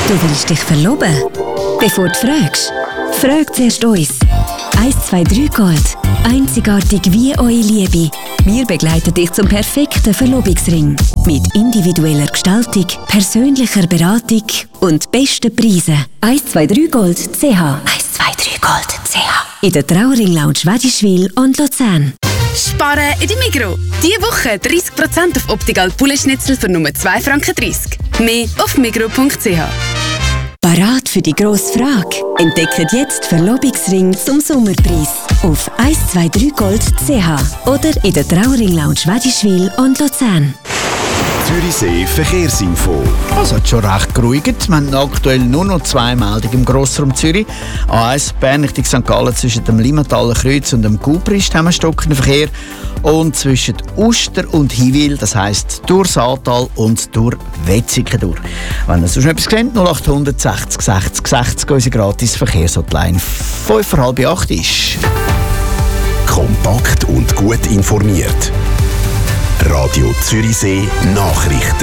Du willst dich verloben? Bevor du fragst, frag zuerst uns. 123 Gold. Einzigartig wie eure Liebe. Wir begleiten dich zum perfekten Verlobungsring. Mit individueller Gestaltung, persönlicher Beratung und besten Preisen. 123gold.ch 123gold.ch in der Trauring Lounge Wädiswil und Luzern. Sparen in der Migros. Diese Woche 30% auf Optical Poulet-Schnitzel für nur 2,30 Franken. Mehr auf migros.ch. Parat für die grosse Frage? Entdeckt jetzt Verlobungsring zum Sommerpreis auf 123gold.ch oder in der Trauring Lounge Wädiswil und Luzern. Zürichsee Verkehrsinfo. Es hat schon recht geruhigt. Wir haben aktuell nur noch 2 Meldungen im Grossraum Zürich. A1 Bern Richtung St. Gallen zwischen dem Limmataler Kreuz und dem Gubrist haben wir stockenden Verkehr. Und zwischen Uster und Hiwil, das heisst durch Saatal und durch Wetzikon durch. Wenn ihr sonst etwas kennt, 0800 60 60 60, unsere gratis Verkehrshotline 7:30 ist. Kompakt und gut informiert. Radio Zürichsee Nachrichten.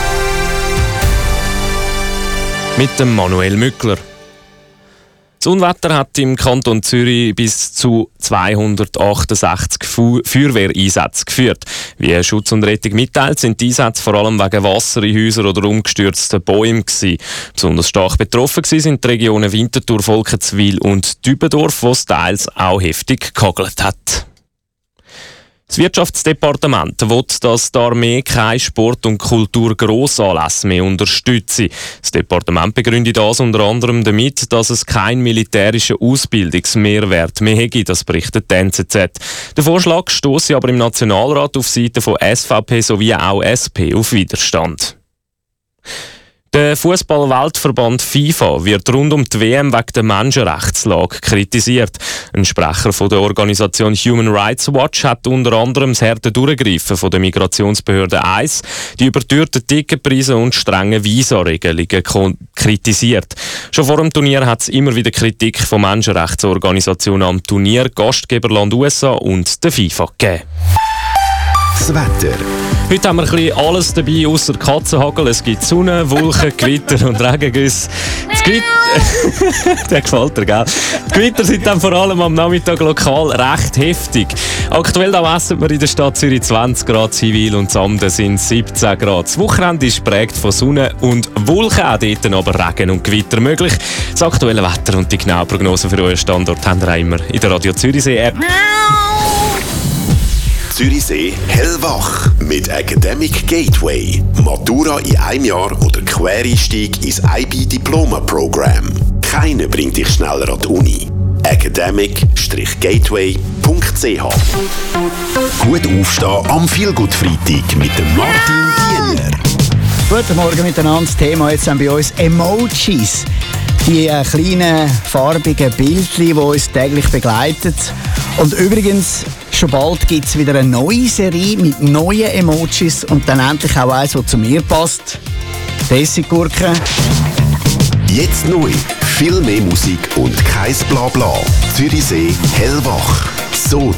Mit dem Manuel Mückler. Das Unwetter hat im Kanton Zürich bis zu 268 Feuerwehreinsätze geführt. Wie Schutz und Rettung mitteilt, sind die Einsätze vor allem wegen Wasser in Häusern oder umgestürzten Bäumen gewesen. Besonders stark betroffen sind die Regionen Winterthur, Volkenswil und Dübendorf, wo es teils auch heftig gehagelt hat. Das Wirtschaftsdepartement will, dass die Armee keine Sport- und Kulturgrossanlässe mehr unterstütze. Das Departement begründet das unter anderem damit, dass es keinen militärischen Ausbildungsmehrwert mehr hätte, das berichtet die NZZ. Der Vorschlag stosse aber im Nationalrat auf Seiten von SVP sowie auch SP auf Widerstand. Der Fußball-Weltverband FIFA wird rund um die WM wegen der Menschenrechtslage kritisiert. Ein Sprecher von der Organisation Human Rights Watch hat unter anderem das harte Durchgreifen von der Migrationsbehörde ICE, die überteuerten Ticketpreise und strenge Visa-Regelungen kritisiert. Schon vor dem Turnier hat es immer wieder Kritik von Menschenrechtsorganisationen am Turnier, Gastgeberland USA und der FIFA gegeben. Das Wetter. Heute haben wir ein bisschen alles dabei, ausser Katzenhagel. Es gibt Sonne, Wolken, Gewitter und Regengüsse. Der gefällt dir, gell? Die Gewitter sind dann vor allem am Nachmittag lokal recht heftig. Aktuell messen wir in der Stadt Zürich 20 Grad, Zivil und Samden sind 17 Grad. Das Wochenende ist geprägt von Sonne und Wolken, auch dort aber Regen und Gewitter möglich. Das aktuelle Wetter und die genaue Prognose für euren Standort haben wir auch immer in der Radio Zürichsee-App. Zürichsee hellwach mit Academic Gateway. Matura in einem Jahr oder Quereinstieg ins IB-Diploma-Programm. Keiner bringt dich schneller an die Uni. academic-gateway.ch. Gut aufstehen am Feelgood-Freitag mit dem Martin Diener. Guten Morgen miteinander. Das Thema jetzt haben bei uns Emojis. Die kleinen farbigen Bildchen, die uns täglich begleiten. Und übrigens, schon bald gibt es wieder eine neue Serie mit neuen Emojis und dann endlich auch eins, das zu mir passt. Essiggurke. Jetzt neu. Viel mehr Musik und kein Blabla. Zürichsee hellwach. So